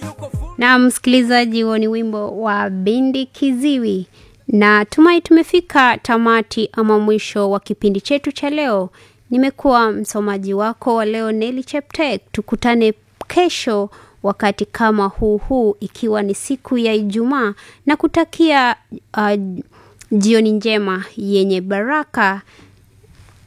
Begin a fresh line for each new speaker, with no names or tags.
Na msikilizaji, huo ni wimbo wa Bindi Kiziwi. Na tumai tumefika tamati ama mwisho wa kipindi chetu cha leo. Nimekuwa msomaji wako wa leo, Nelly Cheptek. Tukutane kesho wakati kama huu ikiwa ni siku ya Ijumaa, na kutakia jioni njema yenye baraka.